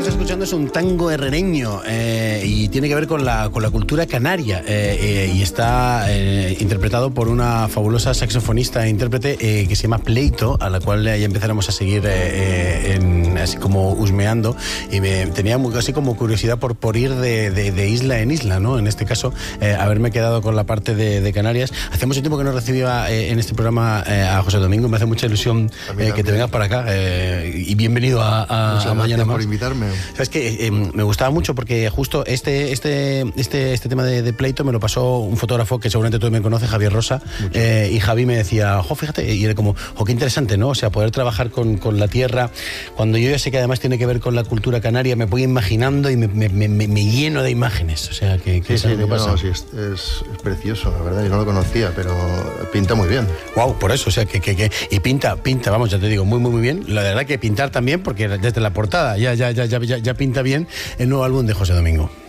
Es un tango herrereño y tiene que ver con la cultura canaria y está interpretado por una fabulosa saxofonista e intérprete que se llama Pleito, a la cual ya empezaremos a seguir así como husmeando, y me tenía así como curiosidad por ir de isla en isla, ¿no? En este caso, haberme quedado con la parte de Canarias. Hace mucho tiempo que no recibía en este programa a José Domingo. Me hace mucha ilusión que te vengas para acá y bienvenido a Mañana Más. Por invitarme. Sabes que me gustaba mucho porque justo este tema de Pleito me lo pasó un fotógrafo que seguramente tú me conoces, Javier Rosa, y Javi me decía, fíjate, y era como, qué interesante, ¿no? O sea, poder trabajar con la tierra, cuando yo ya sé que además tiene que ver con la cultura canaria, me voy imaginando y me lleno de imágenes. O sea, que sí, es algo que pasa. No, sí, es precioso, la verdad, yo no lo conocía, pero pinta muy bien. Wow, por eso, o sea, y pinta, vamos, ya te digo, muy, muy, muy bien. La verdad que pintar también, porque desde la portada ya pinta bien el nuevo álbum de José Domingo.